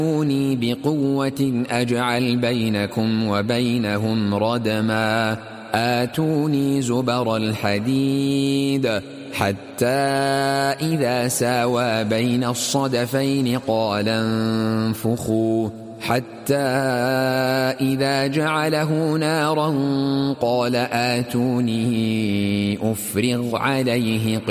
ائتوني بقوة أجعل بينكم وبينهم ردما آتوني زبر الحديد حتى إذا ساوى بين الصدفين قال انفخوا حتى إذا جعله نارا قال آتوني أفرغ عليه